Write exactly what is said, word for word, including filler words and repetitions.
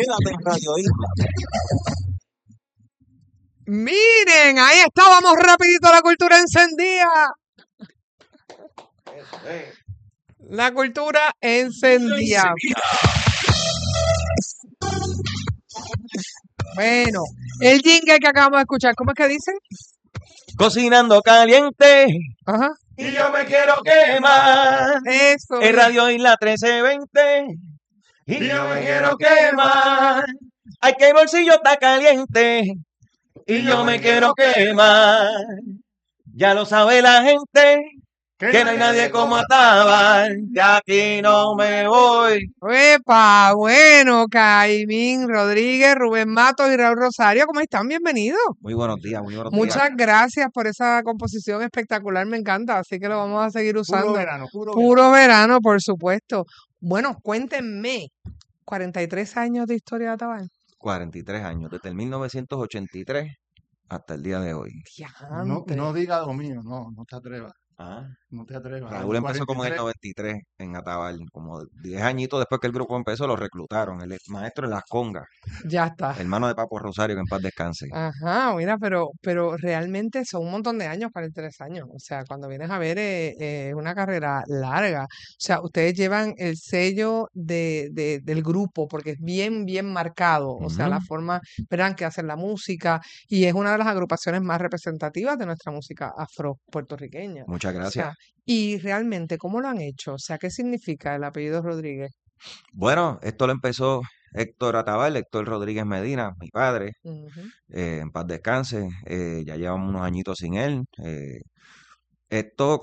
Quédate en Radio Isla. Miren, ahí está, vamos rapidito a la cultura encendida. Eso es. La cultura encendida. Bueno, el jingle que acabamos de escuchar, ¿cómo es que dice? Cocinando caliente. Ajá. Y yo me quiero quemar. Eso. En Radio Isla trece veinte. Y yo me quiero quemar. Ay, que el bolsillo está caliente. Y yo me quiero quemar. Ya lo sabe la gente. Que no hay nadie como Atabar. De aquí no me voy. Epa, bueno, Caimín Rodríguez, Rubén Matos y Raúl Rosario, ¿cómo están? Bienvenidos. Muy buenos días, muy buenos Muchas días. gracias por esa composición espectacular, me encanta, así que lo vamos a seguir usando. Puro verano, puro, Puro verano, por supuesto. Bueno, cuéntenme, cuarenta y tres años de historia de Atabar. cuarenta y tres años, desde el mil novecientos ochenta y tres hasta el día de hoy. verano. No, no diga lo mío, no, no te atrevas. Ah. No te atrevas. Raúl empezó como en el noventa y tres en Atabar, como diez añitos después que el grupo empezó, lo reclutaron. Él es maestro en las congas. Ya está. Hermano de Papo Rosario, que en paz descanse. Ajá, mira, pero, pero realmente son un montón de años, cuarenta y tres años. O sea, cuando vienes a ver, es eh, eh, una carrera larga. O sea, ustedes llevan el sello de, de- del grupo porque es bien, bien marcado. O sea, la Ujú. forma, verán, que hacen la música y es una de las agrupaciones más representativas de nuestra música afro-puertorriqueña. Muchas O gracias. sea, y realmente, ¿cómo lo han hecho? O sea, ¿qué significa el apellido Rodríguez? Bueno, esto lo empezó Héctor Atabar, Héctor Rodríguez Medina, mi padre, Ujú. eh, en paz descanse. Eh, ya llevamos unos añitos sin él. Eh, esto